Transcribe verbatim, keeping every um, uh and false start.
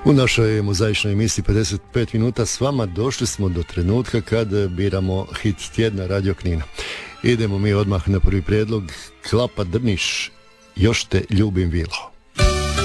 U našoj mozaičnoj emisiji pedeset pet minuta s vama došli smo do trenutka kad biramo hit tjedna Radio Knina. Idemo mi odmah na prvi prijedlog. Klapa Drniš, Još te ljubim Vilo.